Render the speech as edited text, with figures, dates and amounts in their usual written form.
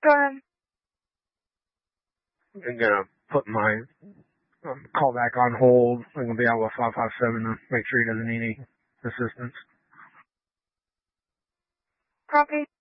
Go ahead. I'm gonna put my call back on hold. I'm gonna be out with 557 to make sure he doesn't need any assistance. Copy.